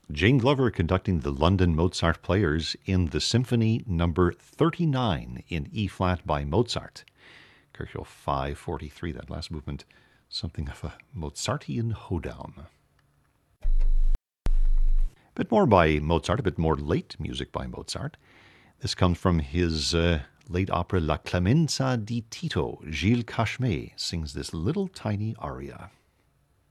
Jane Glover conducting the London Mozart Players in the Symphony Number 39 in E-flat by Mozart. Chorale 543, that last movement, something of a Mozartian hoedown. A bit more by Mozart, a bit more late music by Mozart. This comes from his late opera La Clemenza di Tito. Gilles Cashmé sings this little tiny aria.